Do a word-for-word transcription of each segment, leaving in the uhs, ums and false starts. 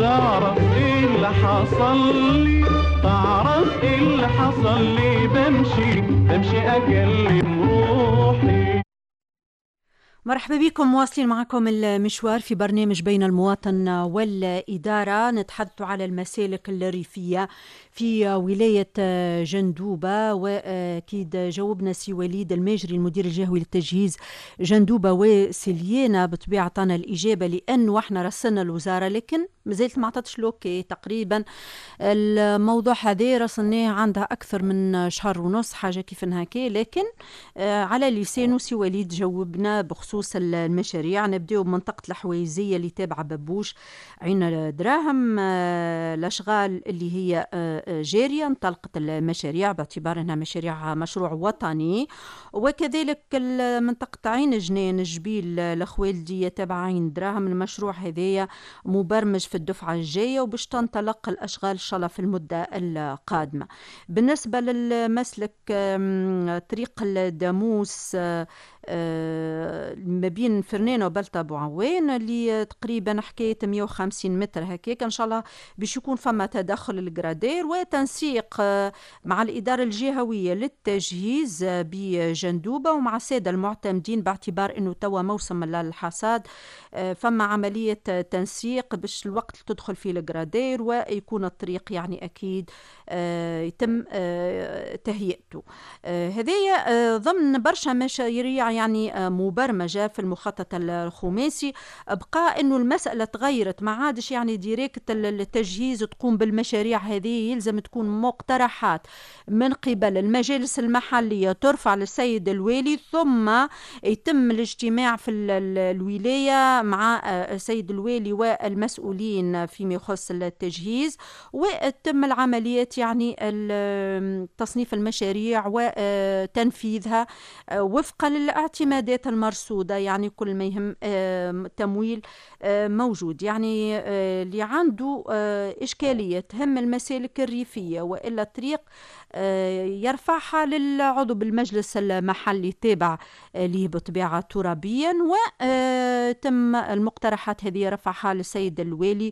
تعرف ايه اللي حصل لي، تعرف ايه اللي حصل لي، بمشي بمشي اكلم روحي. مرحبا بكم، مواصلين معكم المشوار في برنامج بين المواطن والإدارة. نتحدث على المسالك الريفية في ولاية جندوبة، وأكيد جاوبنا سي وليد الماجري المدير الجهوي للتجهيز جندوبة وسليانة بطبيعة عطانا الإجابة، لأنه احنا رسلنا الوزارة لكن مازالت ما عطتش لوكي. تقريبا الموضوع هذا رسلناه عندها أكثر من شهر ونص حاجة كيف هكا، لكن على لسانه سي وليد جاوبنا بخصوص المشاريع. نبدأ بمنطقة الحويزية اللي تابعة ببوش عين دراهم، الأشغال اللي هي جارية، انطلقت المشاريع باعتبار أنها مشاريع مشروع وطني. وكذلك منطقة عين جنين جبيل الخوالدية تابعة عين دراهم، المشروع هذايا مبرمج في الدفعة الجاية وباش تنطلق الأشغال إن شاء الله في المدة القادمة. بالنسبة للمسلك طريق الداموس ما بين فرنانة وبلطة أبو عوين اللي تقريبا حكاية مئة وخمسين متر هكاك، إن شاء الله باش يكون فما تدخل الجرادير وتنسيق مع الإدارة الجهوية للتجهيز بجندوبة ومع السادة المعتمدين، باعتبار أنه توا موسم الحصاد، فما عملية تنسيق باش الوقت تدخل فيه الجرادير ويكون الطريق يعني أكيد يتم تهيئته. هذه ضمن برشا مشاريع يعني مبرمجة في المخطط الخماسي. بقى أنه المسألة تغيرت، ما عادش يعني ديريكت التجهيز تقوم بالمشاريع هذه، يلزم تكون مقترحات من قبل المجالس المحلية ترفع للسيد الوالي، ثم يتم الاجتماع في الولاية مع السيد الوالي والمسؤولين فيما يخص التجهيز، وتتم العمليات يعني تصنيف المشاريع وتنفيذها وفقا للاعتمادات المرصودة. يعني كل ما يهم تمويل موجود. يعني اللي عنده إشكالية تهم المسالك الريفية وإلا الطريق يرفعها للعضو بالمجلس المحلي تابع ليه بطبيعة ترابيا، وتم المقترحات هذه رفعها للسيد الوالي،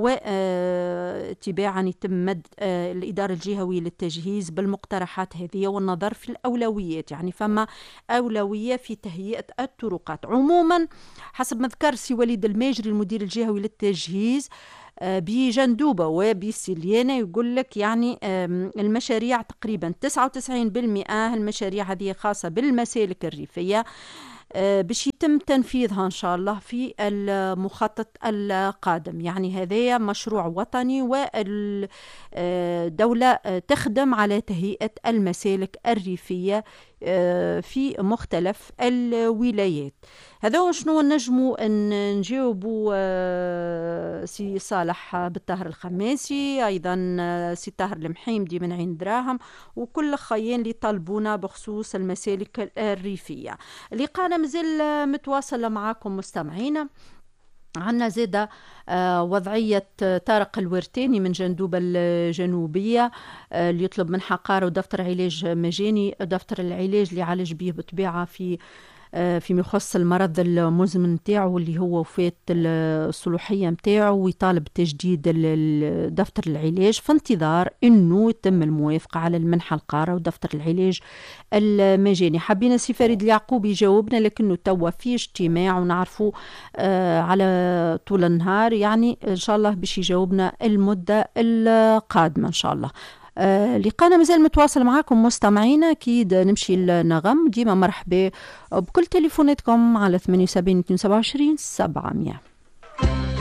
وتباعا يتم مد الإدارة الجهوية للتجهيز بالمقترحات هذه والنظر في الأولويات. يعني فما أولوية في تهيئة الطرقات. عموما حسب ما ذكر سي وليد الماجري المدير الجهوي للتجهيز بجندوبة وبسليانة، يقول لك يعني المشاريع تقريبا تسعة وتسعين بالمئة المشاريع هذه خاصة بالمسالك الريفية باش يتم تنفيذها إن شاء الله في المخطط القادم. يعني هذا مشروع وطني والدولة تخدم على تهيئة المسالك الريفية في مختلف الولايات. هذا شنو نجموا أن نجاوبوا سي صالح بالطاهر الخماسي، أيضا سي طاهر المحيمدي من عين دراهم، وكل خيان اللي طلبونا بخصوص المسالك الريفية. لقانا مازال متواصلة معاكم مستمعينا. عنا زيادة وضعية طارق الورتاني من جندوبة الجنوبية اللي يطلب من حقاره دفتر علاج مجاني، دفتر العلاج اللي يعالج به بطبيعة في فيما يخص المرض المزمن نتاعو اللي هو وفاة الصلوحية نتاعو، ويطالب تجديد دفتر العلاج في انتظار انه يتم الموافقة على المنحة القارة ودفتر العلاج المجاني. حبينا سي فريد اليعقوبي يجاوبنا لكنه توا في اجتماع ونعرفوا آه على طول النهار، يعني ان شاء الله باش يجاوبنا المدة القادمة ان شاء الله. آه لقانا مازال متواصل معاكم مستمعينا. أكيد نمشي النغم ديما مرحبا بكل تليفوناتكم على ثمانية وسبعين اثنين وسبعة وعشرين سبعمية.